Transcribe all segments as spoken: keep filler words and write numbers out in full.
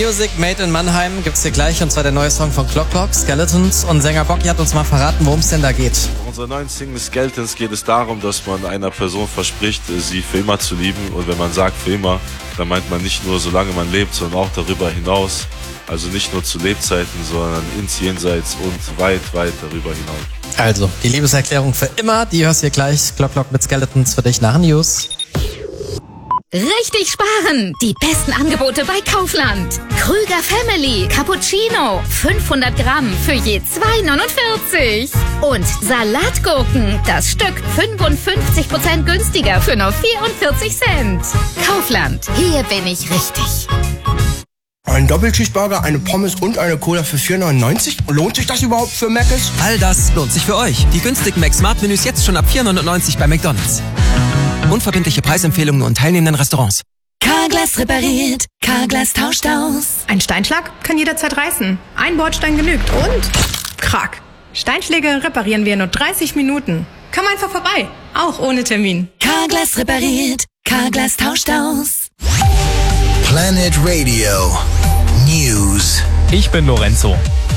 Music Made in Mannheim gibt's hier gleich, und zwar der neue Song von Clock Clock, Skeletons. Und Sänger Bocky hat uns mal verraten, worum es denn da geht. Bei unserer neuen Single Skeletons geht es darum, dass man einer Person verspricht, sie für immer zu lieben. Und wenn man sagt für immer, dann meint man nicht nur, solange man lebt, sondern auch darüber hinaus. Also nicht nur zu Lebzeiten, sondern ins Jenseits und weit, weit darüber hinaus. Also, die Liebeserklärung für immer, die hörst du hier gleich. Clock Clock mit Skeletons für dich nach News. Richtig sparen! Die besten Angebote bei Kaufland. Krüger Family Cappuccino. fünfhundert Gramm für je zwei neunundvierzig. Und Salatgurken. Das Stück fünfundfünfzig Prozent günstiger für nur vierundvierzig Cent. Kaufland. Hier bin ich richtig. Ein Doppelcheeseburger, eine Pommes und eine Cola für vier neunundneunzig? Lohnt sich das überhaupt für Mc's? All das lohnt sich für euch. Die günstigen Mac-Smart-Menüs jetzt schon ab vier neunundneunzig bei McDonald's. Unverbindliche Preisempfehlungen nur in teilnehmenden Restaurants. Carglass repariert. Carglass tauscht aus. Ein Steinschlag kann jederzeit reißen. Ein Bordstein genügt und krack. Steinschläge reparieren wir in nur dreißig Minuten. Komm einfach vorbei, auch ohne Termin. Carglass repariert. Carglass tauscht aus. Planet Radio News. Ich bin Lorenzo.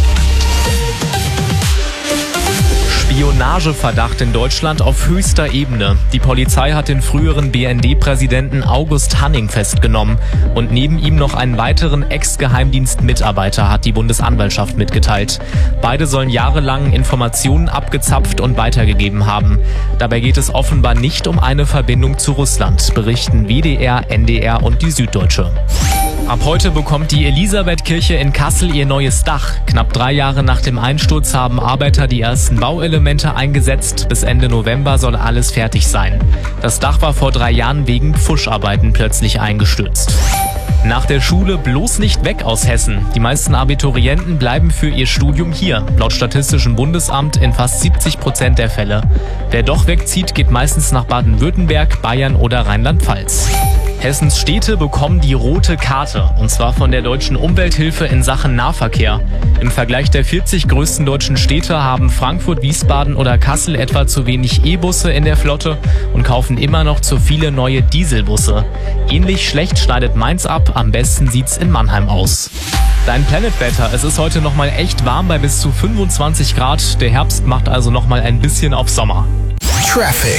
Spionageverdacht in Deutschland auf höchster Ebene. Die Polizei hat den früheren B N D-Präsidenten August Hanning festgenommen. Und neben ihm noch einen weiteren Ex-Geheimdienstmitarbeiter, hat die Bundesanwaltschaft mitgeteilt. Beide sollen jahrelang Informationen abgezapft und weitergegeben haben. Dabei geht es offenbar nicht um eine Verbindung zu Russland, berichten W D R, N D R und die Süddeutsche. Ab heute bekommt die Elisabethkirche in Kassel ihr neues Dach. Knapp drei Jahre nach dem Einsturz haben Arbeiter die ersten Bauelemente eingesetzt. Bis Ende November soll alles fertig sein. Das Dach war vor drei Jahren wegen Pfuscharbeiten plötzlich eingestürzt. Nach der Schule bloß nicht weg aus Hessen. Die meisten Abiturienten bleiben für ihr Studium hier. Laut Statistischem Bundesamt in fast siebzig Prozent der Fälle. Wer doch wegzieht, geht meistens nach Baden-Württemberg, Bayern oder Rheinland-Pfalz. Hessens Städte bekommen die rote Karte, und zwar von der Deutschen Umwelthilfe in Sachen Nahverkehr. Im Vergleich der vierzig größten deutschen Städte haben Frankfurt, Wiesbaden oder Kassel etwa zu wenig E-Busse in der Flotte und kaufen immer noch zu viele neue Dieselbusse. Ähnlich schlecht schneidet Mainz ab, am besten sieht's in Mannheim aus. Dein Planet-Wetter. Es ist heute nochmal echt warm bei bis zu fünfundzwanzig Grad. Der Herbst macht also nochmal ein bisschen auf Sommer. Traffic.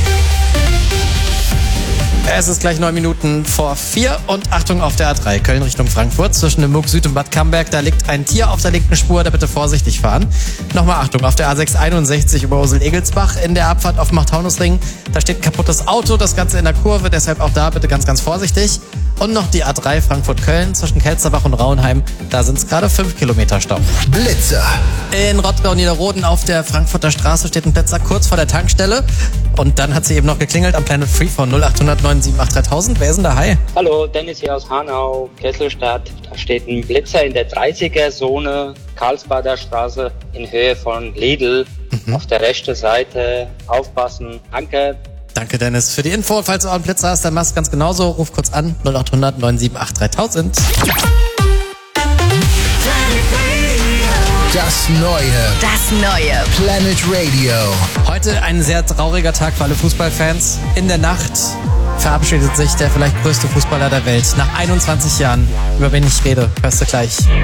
Es ist gleich neun Minuten vor vier und Achtung auf der A drei, Köln Richtung Frankfurt. Zwischen dem Muck Süd und Bad Camberg, da liegt ein Tier auf der linken Spur, da bitte vorsichtig fahren. Nochmal Achtung, auf der A sechs einundsechzig über Ursel-Egelsbach in der Abfahrt auf Macht-Taunus-Ring. Da steht ein kaputtes Auto, das Ganze in der Kurve, deshalb auch da bitte ganz, ganz vorsichtig. Und noch die A drei Frankfurt-Köln zwischen Kelsterbach und Rauenheim, da sind es gerade fünf Kilometer Stau. Blitzer. In Rottgau-Niederroden auf der Frankfurter Straße steht ein Blitzer kurz vor der Tankstelle. Und dann hat sie eben noch geklingelt am Planet Free von null acht null neun sieben acht dreitausend. Wer ist denn da? Hi. Hallo, Dennis hier aus Hanau, Kesselstadt. Da steht ein Blitzer in der dreißiger-Zone, Karlsbader Straße in Höhe von Lidl. Mhm. Auf der rechten Seite aufpassen. Danke. Danke, Dennis, für die Info. Falls du auch einen Blitzer hast, dann machst du ganz genauso. Ruf kurz an, null acht null null neun sieben acht dreitausend. Das Neue. Das Neue. Planet Radio. Heute ein sehr trauriger Tag für alle Fußballfans. In der Nacht verabschiedet sich der vielleicht größte Fußballer der Welt. Nach einundzwanzig Jahren. Über wen ich rede, hörst du gleich.